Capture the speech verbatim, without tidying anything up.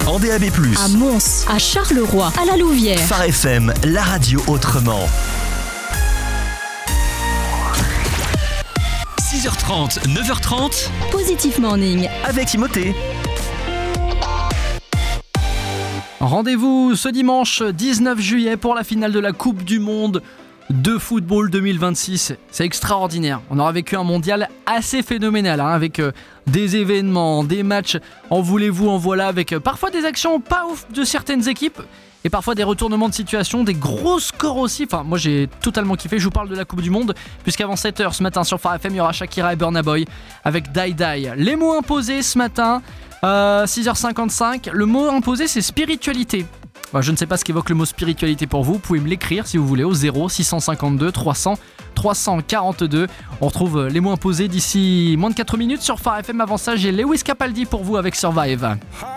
en D A B plus, à Mons, à Charleroi, à la Louvière. Phare F M, la radio autrement. six heures trente, neuf heures trente, Positive Morning. avec Timothée. Rendez-vous ce dimanche dix-neuf juillet pour la finale de la Coupe du Monde de football deux mille vingt-six. C'est extraordinaire. On aura vécu un mondial assez phénoménal, hein, avec euh, des événements, des matchs, en voulez-vous, en voilà, avec euh, parfois des actions pas ouf de certaines équipes et parfois des retournements de situation, des gros scores aussi. Enfin, moi j'ai totalement kiffé. Je vous parle de la Coupe du Monde, puisqu'avant sept heures ce matin sur Phare F M, il y aura Shakira et Burna Boy avec Die Die. Les mots imposés ce matin, euh, six heures cinquante-cinq. Le mot imposé, c'est spiritualité. Bah, je ne sais pas ce qu'évoque le mot spiritualité pour vous. Vous pouvez me l'écrire si vous voulez au zéro six cent cinquante-deux trois cents trois cent quarante-deux. On retrouve les mots imposés d'ici moins de quatre minutes sur Phare F M. Avant ça, j'ai Lewis Capaldi pour vous avec Survive.